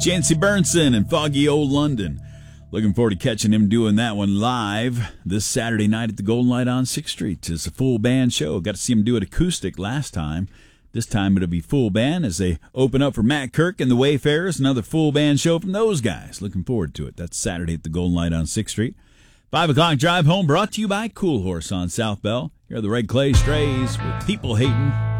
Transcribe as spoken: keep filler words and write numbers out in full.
Chancey Burnson and Foggy Old London. Looking forward to catching him doing that one live this Saturday night at the Golden Light on sixth Street. It's a full band show. Got to see him do it acoustic last time. This time it'll be full band as they open up for Matt Kirk and the Wayfarers. Another full band show from those guys. Looking forward to it. That's Saturday at the Golden Light on sixth Street. Five o'clock drive home brought to you by Cool Horse on South Bell. Here are the Red Clay Strays with People Hating.